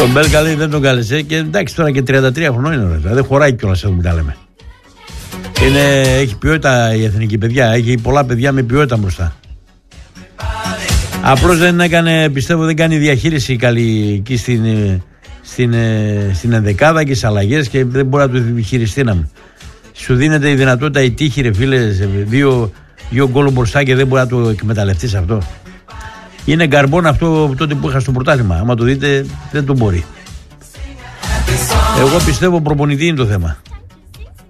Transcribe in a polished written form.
Τον Μπέλκα λέει δεν τον κάλεσε και εντάξει τώρα και 33 χρονών είναι, δεν χωράει κιόλας εδώ που τα λέμε. Έχει ποιότητα η εθνική παιδιά, έχει πολλά παιδιά με ποιότητα μπροστά. Απλώς δεν έκανε, πιστεύω δεν κάνει διαχείριση καλή εκεί στην ενδεκάδα και στις αλλαγές και δεν μπορεί να το διαχειριστεί να μου. Σου δίνεται η δυνατότητα η τύχη ρε φίλε, δύο γκολ μπροστά και δεν μπορεί να το εκμεταλλευτείς αυτό. Είναι γκαρμπόν αυτό τότε που είχα στο πρωτάθλημα. Άμα το δείτε δεν το μπορεί. Εγώ πιστεύω προπονητή είναι το θέμα.